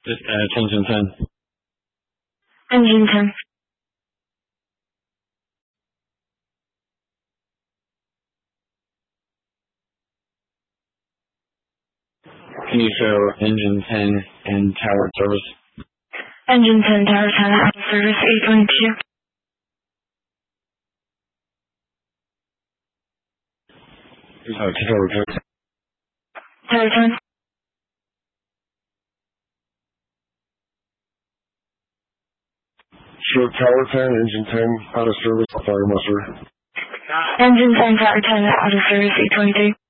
Attention 10. Engine 10. Can you show engine 10 and tower service? Engine 10, tower 10, out of service 822. Control report. Tower 10. Show tower 10, engine 10, out of service, fire muster. Engine 10, tower 10, out of service 823.